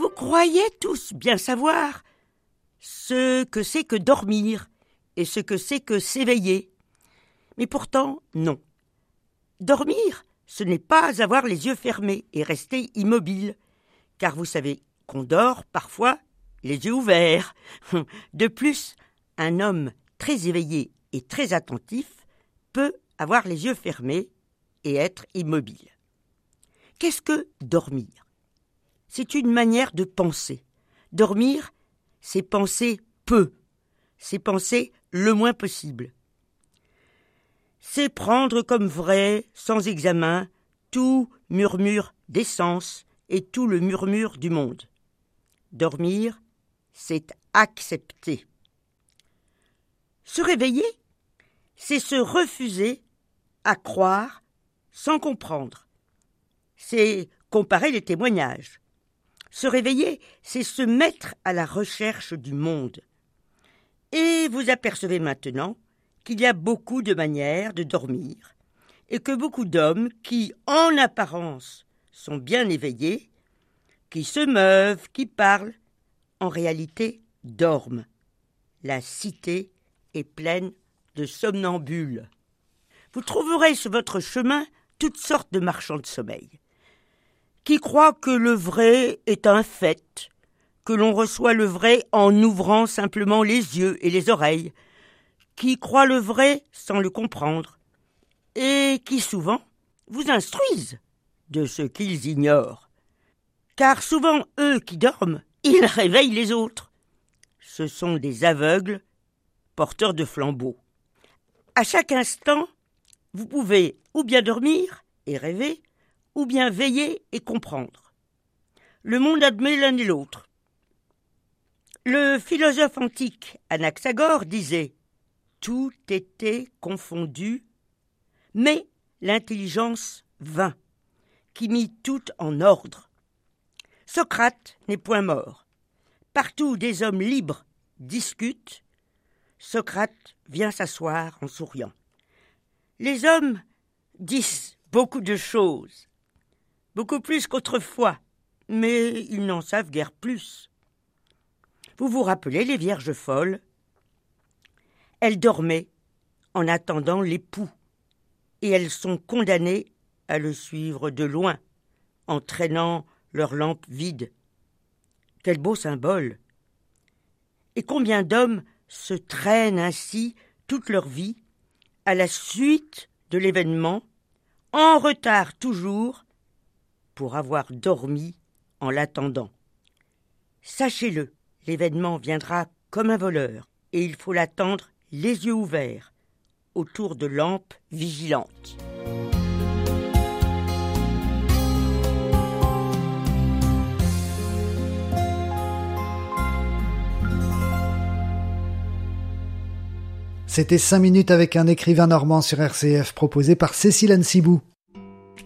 Vous croyez tous bien savoir ce que c'est que dormir et ce que c'est que s'éveiller. Mais pourtant, non. Dormir, ce n'est pas avoir les yeux fermés et rester immobile, car vous savez qu'on dort parfois les yeux ouverts. De plus, un homme très éveillé et très attentif peut avoir les yeux fermés et être immobile. Qu'est-ce que dormir ? C'est une manière de penser. Dormir, c'est penser peu, c'est penser le moins possible. C'est prendre comme vrai, sans examen, tout murmure des sens et tout le murmure du monde. Dormir, c'est accepter. Se réveiller, c'est se refuser à croire sans comprendre. C'est comparer les témoignages. Se réveiller, c'est se mettre à la recherche du monde. Et vous apercevez maintenant qu'il y a beaucoup de manières de dormir et que beaucoup d'hommes qui, en apparence, sont bien éveillés, qui se meuvent, qui parlent, en réalité dorment. La cité est pleine de somnambules. Vous trouverez sur votre chemin toutes sortes de marchands de sommeil, qui croient que le vrai est un fait, que l'on reçoit le vrai en ouvrant simplement les yeux et les oreilles, qui croient le vrai sans le comprendre, et qui souvent vous instruisent de ce qu'ils ignorent. Car souvent, eux qui dorment, ils réveillent les autres. Ce sont des aveugles porteurs de flambeaux. À chaque instant, vous pouvez ou bien dormir et rêver, ou bien veiller et comprendre. Le monde admet l'un et l'autre. Le philosophe antique Anaxagore disait « Tout était confondu, mais l'intelligence vint, qui mit tout en ordre. » Socrate n'est point mort. Partout où des hommes libres discutent, Socrate vient s'asseoir en souriant. Les hommes disent beaucoup de choses, beaucoup plus qu'autrefois, mais ils n'en savent guère plus. Vous vous rappelez les vierges folles ? Elles dormaient en attendant l'époux, et elles sont condamnées à le suivre de loin, en traînant leur lampe vide. Quel beau symbole ! Et combien d'hommes se traînent ainsi toute leur vie, à la suite de l'événement, en retard toujours, pour avoir dormi en l'attendant. Sachez-le, l'événement viendra comme un voleur, et il faut l'attendre les yeux ouverts, autour de lampes vigilantes. C'était 5 minutes avec un écrivain normand sur RCF proposé par Cécile Ansibou.